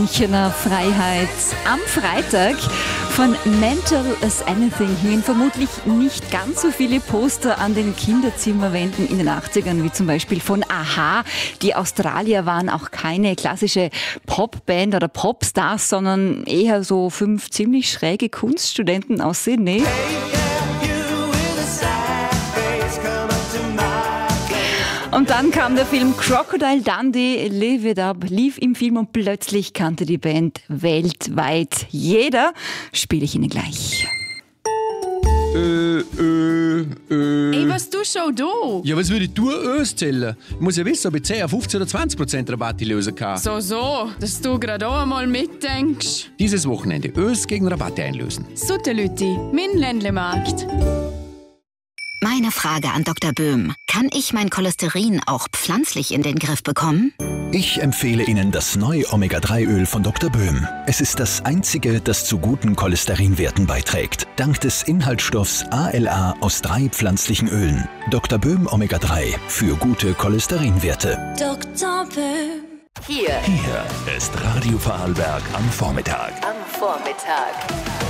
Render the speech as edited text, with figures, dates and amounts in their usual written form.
Münchener Freiheit. Am Freitag von Mental as Anything hingen vermutlich nicht ganz so viele Poster an den Kinderzimmerwänden in den 80ern, wie zum Beispiel von a-ha. Die Australier waren auch keine klassische Popband oder Popstars, sondern eher so 5 ziemlich schräge Kunststudenten aus Sydney. Und dann kam der Film Crocodile Dundee, Live It Up, lief im Film und plötzlich kannte die Band weltweit jeder. Spiele ich Ihnen gleich. Ey, was tust du da? Ja, was würde ich tun? Ös zählen. Ich muss ja wissen, ob ich 10, 15 oder 20% Rabatt lösen kann. So, dass du gerade auch einmal mitdenkst. Dieses Wochenende Ös gegen Rabatte einlösen. Suttelütti, mein Ländlemarkt. Meine Frage an Dr. Böhm. Kann ich mein Cholesterin auch pflanzlich in den Griff bekommen? Ich empfehle Ihnen das neue Omega-3-Öl von Dr. Böhm. Es ist das einzige, das zu guten Cholesterinwerten beiträgt. Dank des Inhaltsstoffs ALA aus 3 pflanzlichen Ölen. Dr. Böhm Omega-3 für gute Cholesterinwerte. Dr. Böhm. Hier ist Radio Vorarlberg am Vormittag.